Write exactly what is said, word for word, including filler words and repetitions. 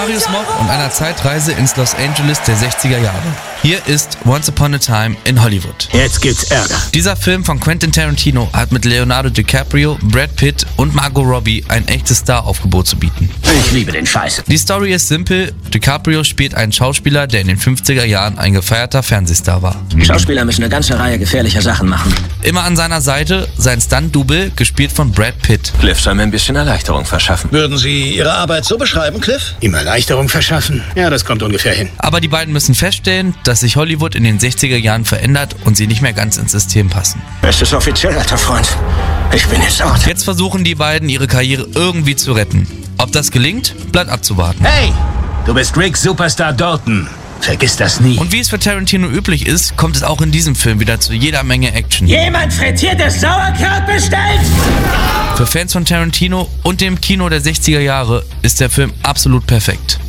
Marius Mock und einer Zeitreise ins Los Angeles der sechziger Jahre. Hier ist Once Upon a Time in Hollywood. Jetzt gibt's Ärger. Dieser Film von Quentin Tarantino hat mit Leonardo DiCaprio, Brad Pitt und Margot Robbie ein echtes Star-Aufgebot zu bieten. Ich liebe den Scheiß. Die Story ist simpel. DiCaprio spielt einen Schauspieler, der in den fünfziger Jahren ein gefeierter Fernsehstar war. Schauspieler müssen eine ganze Reihe gefährlicher Sachen machen. Immer an seiner Seite sein Stunt-Double, gespielt von Brad Pitt. Cliff soll mir ein bisschen Erleichterung verschaffen. Würden Sie Ihre Arbeit so beschreiben, Cliff? Ihm Erleichterung verschaffen? Ja, das kommt ungefähr hin. Aber die beiden müssen feststellen, dass sich Hollywood in den sechziger Jahren verändert und sie nicht mehr ganz ins System passen. Es ist offiziell, alter Freund. Ich bin jetzt out. Jetzt versuchen die beiden, ihre Karriere irgendwie zu retten. Ob das gelingt, bleibt abzuwarten. Hey, du bist Rick Superstar Dalton. Vergiss das nie. Und wie es für Tarantino üblich ist, kommt es auch in diesem Film wieder zu jeder Menge Action. Jemand frittiertes Sauerkraut bestellt? Für Fans von Tarantino und dem Kino der sechziger Jahre ist der Film absolut perfekt.